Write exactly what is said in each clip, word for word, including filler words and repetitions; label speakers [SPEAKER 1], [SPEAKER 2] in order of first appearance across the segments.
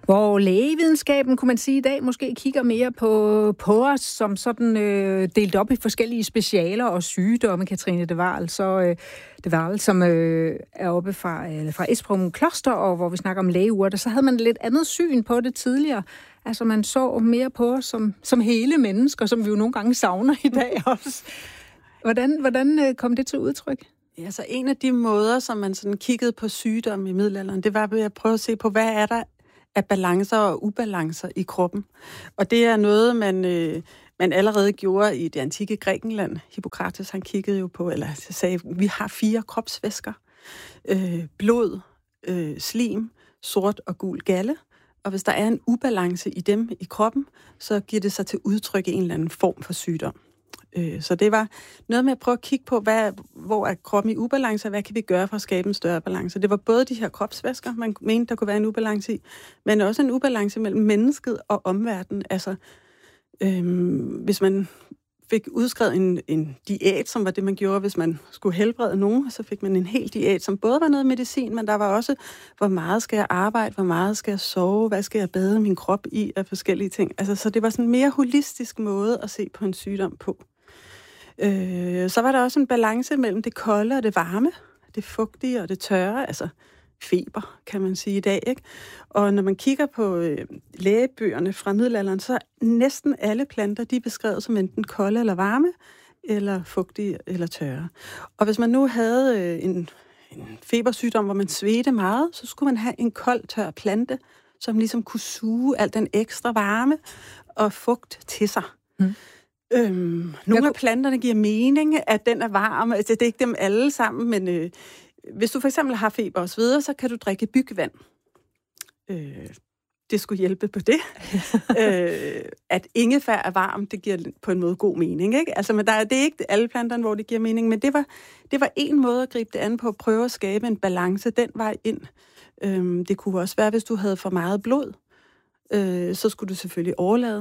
[SPEAKER 1] Hvor lægevidenskaben, kunne man sige i dag, måske kigger mere på, på os som sådan øh, delt op i forskellige specialer og sygdomme. Katrine De Waal, så øh, De Waal, som øh, er oppe fra, øh, fra Esbjerg Kloster, og hvor vi snakker om lægeurter, så havde man lidt andet syn på det tidligere. Altså man så mere på os som, som hele mennesker, som vi jo nogle gange savner i dag også. Hvordan, hvordan kom det til udtryk?
[SPEAKER 2] Ja, så en af de måder, som man sådan kiggede på sygdom i middelalderen, det var ved at prøve at se på, hvad er der af balancer og ubalancer i kroppen. Og det er noget, man, øh, man allerede gjorde i det antikke Grækenland. Hippokrates, han kiggede jo på, eller sagde, vi har fire kropsvæsker. Øh, blod, øh, slim, sort og gul galle. Og hvis der er en ubalance i dem i kroppen, så giver det sig til udtryk i en eller anden form for sygdom. Så det var noget med at prøve at kigge på, hvad, hvor er kroppen i ubalance, og hvad kan vi gøre for at skabe en større balance. Det var både de her kropsvæsker, man mente, der kunne være en ubalance i, men også en ubalance mellem mennesket og omverdenen. Altså, øhm, hvis man fik udskrevet en, en diæt, som var det, man gjorde, hvis man skulle helbrede nogen, så fik man en hel diæt, som både var noget medicin, men der var også, hvor meget skal jeg arbejde, hvor meget skal jeg sove, hvad skal jeg bade min krop i af forskellige ting. Altså, så det var sådan en mere holistisk måde at se på en sygdom på. Øh, så var der også en balance mellem det kolde og det varme, det fugtige og det tørre, altså feber, kan man sige i dag, ikke? Og når man kigger på øh, lægebøgerne fra middelalderen, så er næsten alle planter, de er beskrevet som enten kolde eller varme, eller fugtige eller tørre. Og hvis man nu havde øh, en, en febersygdom, hvor man svedte meget, så skulle man have en kold, tør plante, som ligesom kunne suge al den ekstra varme og fugt til sig. Mm. Øhm, nogle af planterne giver mening, at den er varm. Altså, det er ikke dem alle sammen, men øh, hvis du for eksempel har feber og sveder, så kan du drikke byggevand. Øh, det skulle hjælpe på det. øh, at ingefær er varm, det giver på en måde god mening, ikke? Altså, men der er, det er ikke alle planterne, hvor det giver mening, men det var, det var en måde at gribe det an på, at prøve at skabe en balance den vej ind. Øh, det kunne også være, hvis du havde for meget blod, øh, så skulle du selvfølgelig overlade.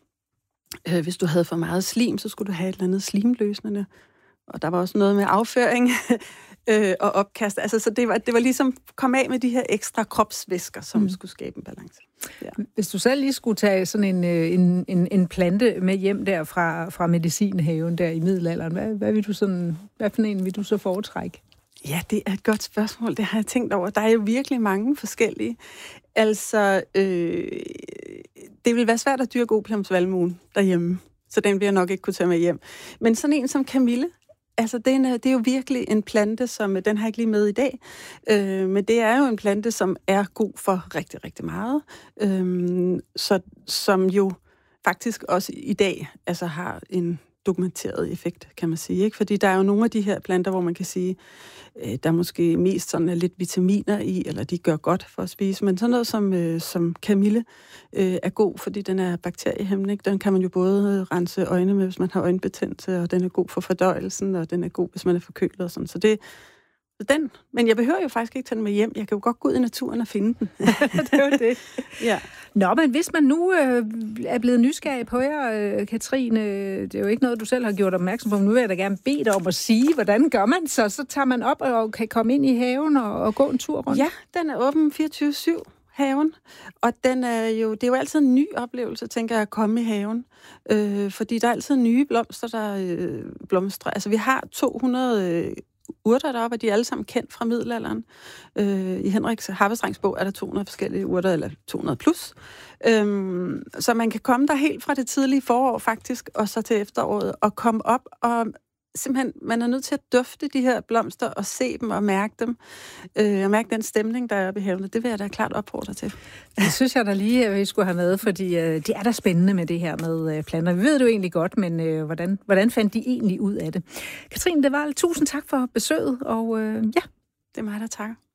[SPEAKER 2] Hvis du havde for meget slim, så skulle du have et eller andet slimløsende. Og der var også noget med afføring øh, og opkast. Altså, så det var, det var ligesom kom af med de her ekstra kropsvæsker, som mm. skulle skabe en balance. Ja.
[SPEAKER 1] Hvis du selv lige skulle tage sådan en, en, en, en plante med hjem der fra, fra medicinhaven der i middelalderen, hvad, hvad, vil du sådan, hvad for en vil du så foretrække?
[SPEAKER 2] Ja, det er et godt spørgsmål. Det har jeg tænkt over. Der er jo virkelig mange forskellige. Altså, øh, det vil være svært at dyrke opiumsvalmuen derhjemme, så den vil jeg nok ikke kunne tage med hjem. Men sådan en som kamille, altså det er, det er jo virkelig en plante, som, den har jeg ikke lige med i dag, øh, men det er jo en plante, som er god for rigtig, rigtig meget, øh, så, som jo faktisk også i dag altså har en dokumenteret effekt, kan man sige, ikke? Fordi der er jo nogle af de her planter, hvor man kan sige, øh, der er måske mest sådan er lidt vitaminer i, eller de gør godt for at spise, men sådan noget som, øh, som kamille øh, er god, fordi den er bakteriehæmmende, ikke? Den kan man jo både rense øjne med, hvis man har øjenbetændelse, og den er god for fordøjelsen, og den er god, hvis man er forkølet og sådan. Så det den. Men jeg behøver jo faktisk ikke tage den med hjem. Jeg kan jo godt gå ud i naturen og finde den.
[SPEAKER 1] Det er jo det.
[SPEAKER 2] Ja.
[SPEAKER 1] Nå, men hvis man nu øh, er blevet nysgerrig på jer, øh, Katrine, det er jo ikke noget, du selv har gjort opmærksom på, men nu vil jeg da gerne bede dig om at sige, hvordan gør man så? Så tager man op og kan komme ind i haven og, og gå en tur rundt?
[SPEAKER 2] Ja, den er åben fireogtyve syv, haven. Og den er jo, det er jo altid en ny oplevelse, tænker jeg, at komme i haven. Øh, fordi der er altid nye blomster, der øh, blomstrer. Altså, vi har to hundrede øh, urter deroppe, og de er alle sammen kendt fra middelalderen. Øh, I Henriks Harvestrengs bog er der to hundrede forskellige urter, eller to hundrede plus. Øh, så man kan komme der helt fra det tidlige forår faktisk, og så til efteråret, og komme op og simpelthen, man er nødt til at dufte de her blomster og se dem og mærke dem. Øh, og mærke den stemning, der er oppe i haven. Det vil jeg da klart opfordre til.
[SPEAKER 1] Det synes jeg da lige, at vi skulle have med, fordi øh, det er da spændende med det her med øh, planter. Vi ved det jo egentlig godt, men øh, hvordan, hvordan fandt de egentlig ud af det? Katrine De Waal, tusind tak for besøget, og øh, ja.
[SPEAKER 2] Det er mig, der takker.